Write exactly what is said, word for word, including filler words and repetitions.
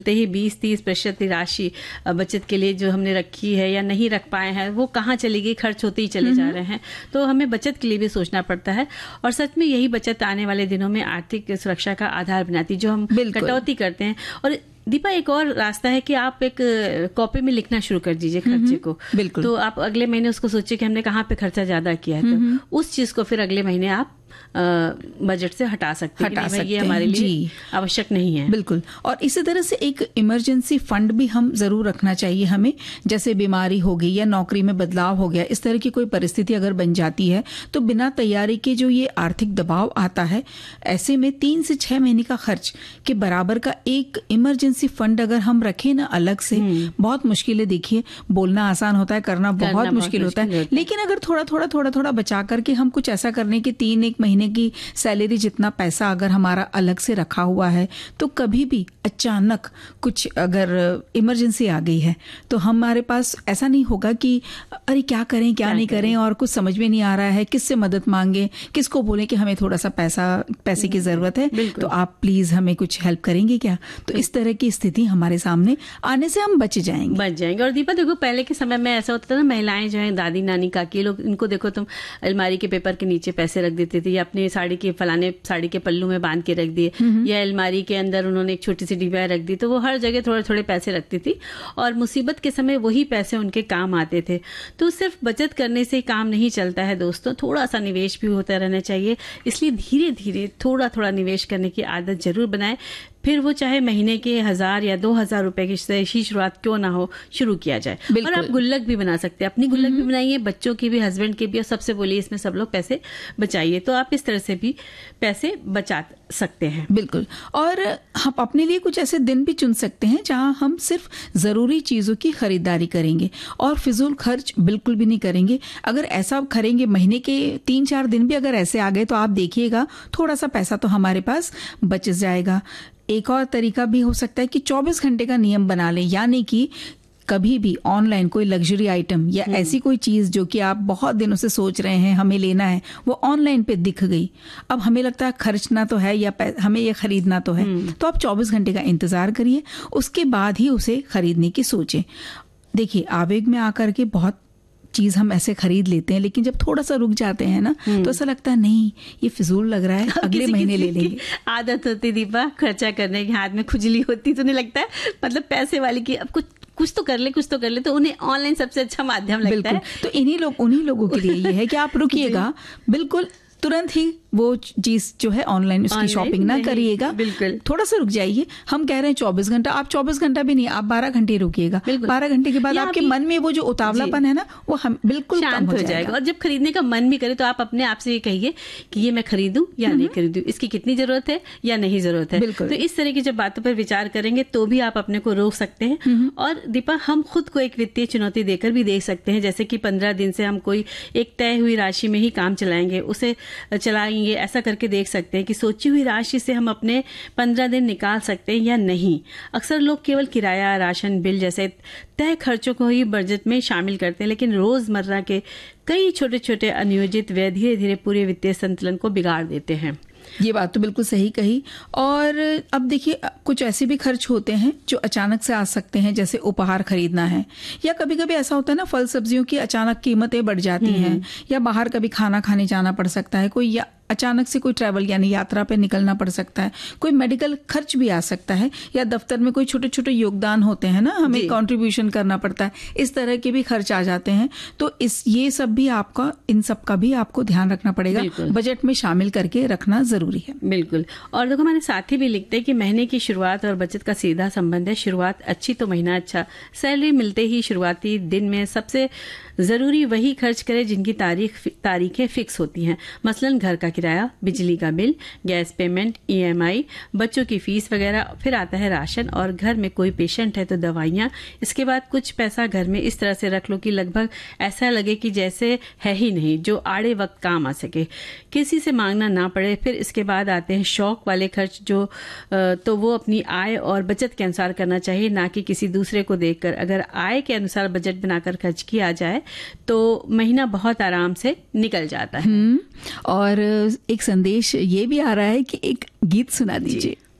ही बीस तीस प्रतिशत राशि बचत के लिए जो हमने रखी है या नहीं रख पाए हैं, वो कहाँ चली गई, खर्च होते ही चले जा रहे हैं। तो हमें बचत के लिए भी सोचना पड़ता है और सच में यही बचत आने वाले दिनों में आर्थिक सुरक्षा का आधार बनाती, जो हम कटौती करते हैं। और दीपा, एक और रास्ता है कि आप एक कॉपी में लिखना शुरू कर दीजिए खर्चे को। बिल्कुल। तो आप अगले महीने उसको सोचिए कि हमने कहाँ पे खर्चा ज्यादा किया है, तो उस चीज को फिर अगले महीने आप बजट से हटा सकते हैं, हटा सकते ये हमारे लिए आवश्यक नहीं है। बिल्कुल। और इसी तरह से एक इमरजेंसी फंड भी हम जरूर रखना चाहिए हमें, जैसे बीमारी हो गई या नौकरी में बदलाव हो गया, इस तरह की कोई परिस्थिति अगर बन जाती है तो बिना तैयारी के जो ये आर्थिक दबाव आता है, ऐसे में तीन से छह महीने का खर्च के बराबर का एक इमरजेंसी फंड अगर हम रखें ना अलग से, बहुत मुश्किल है। देखिए, बोलना आसान होता है, करना बहुत, बहुत मुश्किल होता है, लेकिन अगर थोड़ा थोड़ा थोड़ा थोड़ा बचा करके हम कुछ ऐसा करने की तीन एक महीने की सैलरी जितना पैसा अगर हमारा अलग से रखा हुआ है, तो कभी भी अचानक कुछ अगर इमरजेंसी आ गई है तो हमारे पास ऐसा नहीं होगा कि अरे क्या करें क्या, क्या नहीं करें, और कुछ समझ में नहीं आ रहा है, किससे मदद मांगे, किसको बोले कि हमें थोड़ा सा पैसा पैसे की जरूरत है, तो आप प्लीज हमें कुछ हेल्प करेंगे क्या। तो इस तरह की स्थिति हमारे सामने आने से हम बच जाएंगे बच जाएंगे और दीपा, देखो पहले के समय में ऐसा होता था ना, महिलाएं जो है, दादी नानी काकी लोग, इनको देखो तुम अलमारी के पेपर के नीचे पैसे रख देते थे, या अपने साड़ी के फलाने साड़ी के पल्लू में बांध के रख दिए, या अलमारी के अंदर उन्होंने एक छोटी सी डिब्बा रख दी, तो वो हर जगह थोड़े थोड़े पैसे रखती थी और मुसीबत के समय वही पैसे उनके काम आते थे। तो सिर्फ बचत करने से काम नहीं चलता है दोस्तों, थोड़ा सा निवेश भी होता रहना चाहिए। इसलिए धीरे धीरे थोड़ा थोड़ा निवेश करने की आदत जरूर बनाएं, फिर वो चाहे महीने के हजार या दो हजार रुपए की ही शुरुआत क्यों ना हो, शुरू किया जाए। और आप गुल्लक भी बना सकते हैं, अपनी गुल्लक भी बनाइए, बच्चों की भी, हस्बैंड की भी, और सबसे बोलिए इसमें सब लोग पैसे बचाइए। तो आप इस तरह से भी पैसे बचा सकते हैं। बिल्कुल। और हम अपने लिए कुछ ऐसे दिन भी चुन सकते हैं जहां हम सिर्फ जरूरी चीजों की खरीदारी करेंगे और फिजूल खर्च बिल्कुल भी नहीं करेंगे। अगर ऐसा करेंगे, महीने के तीन चार दिन भी अगर ऐसे आ गए, तो आप देखिएगा थोड़ा सा पैसा तो हमारे पास बच जाएगा। एक और तरीका भी हो सकता है कि चौबीस घंटे का नियम बना लें, यानी कि कभी भी ऑनलाइन कोई लग्जरी आइटम या ऐसी कोई चीज जो कि आप बहुत दिनों से सोच रहे हैं हमें लेना है, वो ऑनलाइन पे दिख गई, अब हमें लगता है खर्चना तो है या हमें ये खरीदना तो है, तो आप चौबीस घंटे का इंतजार करिए, उसके बाद ही उसे खरीदने की सोचें। देखिए, आवेग में आकर के बहुत चीज हम ऐसे खरीद लेते हैं, लेकिन जब थोड़ा सा रुक जाते हैं ना, तो ऐसा लगता है नहीं ये फिजूल लग रहा है, अगले महीने ले लेंगे। आदत होती दीपा खर्चा करने की, हाथ में खुजली होती, तो नहीं लगता है मतलब पैसे वाली की अब कुछ कुछ तो कर ले कुछ तो कर ले, तो उन्हें ऑनलाइन सबसे अच्छा माध्यम लगता है। तो इन्हीं लोग उन्हीं लोगों के लिए ये है कि आप रुकिएगा, बिल्कुल तुरंत ही वो चीज जो है ऑनलाइन उसकी शॉपिंग ना करिएगा, बिल्कुल थोड़ा सा रुक जाइए। हम कह रहे हैं चौबीस घंटा, आप चौबीस घंटा भी नहीं, आप बारह घंटे रुकिएगा। बारह घंटे के बाद आपके मन में वो जो उतावलापन है ना, वो हम बिल्कुल शांत हो, हो जाएगा। और जब खरीदने का मन भी करे तो आप अपने आप से ये कहिए कि ये मैं खरीदूं या नहीं खरीदूं, इसकी कितनी जरूरत है या नहीं जरूरत है। तो इस तरह की जब बातों पर विचार करेंगे तो भी आप अपने को रोक सकते हैं। और दीपा, हम खुद को एक वित्तीय चुनौती देकर भी देख सकते हैं, जैसे कि पंद्रह दिन से हम कोई एक तय हुई राशि में ही काम चलाएंगे, उसे चलाएंगे, ऐसा करके देख सकते हैं कि सोची हुई राशि से हम अपने पंद्रह दिन निकाल सकते हैं या नहीं। अक्सर लोग केवल किराया, राशन, बिल जैसे तय खर्चों को ही बजट में शामिल करते हैं, लेकिन रोजमर्रा के कई छोटे छोटे अनियोजित व्यय धीरे धीरे पूरे वित्तीय संतुलन को बिगाड़ देते हैं। ये बात तो बिल्कुल सही कही। और अब देखिए, कुछ ऐसे भी खर्च होते हैं जो अचानक से आ सकते हैं, जैसे उपहार खरीदना है, या कभी कभी ऐसा होता है ना, फल सब्जियों की अचानक कीमतें बढ़ जाती हैं, या बाहर कभी खाना खाने जाना पड़ सकता है, कोई या अचानक से कोई ट्रैवल यानी यात्रा पे निकलना पड़ सकता है, कोई मेडिकल खर्च भी आ सकता है, या दफ्तर में कोई छोटे छोटे योगदान होते हैं ना, हमें कंट्रीब्यूशन करना पड़ता है, इस तरह के भी खर्च आ जाते हैं। तो इस ये सब भी आपका, इन सब का भी आपको ध्यान रखना पड़ेगा, बजट में शामिल करके रखना जरूरी है। बिल्कुल। और देखो, हमारे साथी भी लिखते हैं कि महीने की शुरुआत और बचत का सीधा संबंध है, शुरुआत अच्छी तो महीना अच्छा। सैलरी मिलते ही शुरुआती दिन में सबसे जरूरी वही खर्च करें जिनकी तारीख तारीखें फिक्स होती हैं, मसलन घर का किराया, बिजली का बिल, गैस पेमेंट, ईएमआई, बच्चों की फीस वगैरह, फिर आता है राशन, और घर में कोई पेशेंट है तो दवाइयाँ। इसके बाद कुछ पैसा घर में इस तरह से रख लो कि लगभग ऐसा लगे कि जैसे है ही नहीं, जो आड़े वक्त काम आ सके, किसी से मांगना ना पड़े। फिर इसके बाद आते हैं शौक वाले खर्च, जो तो वो अपनी आय और बचत के अनुसार करना चाहिए, ना कि किसी दूसरे को देखकर। अगर आय के अनुसार बजट बनाकर खर्च किया जाए तो महीना बहुत आराम से निकल जाता है। और एक संदेश ये भी आ रहा है कि एक गीत सुना दीजिए।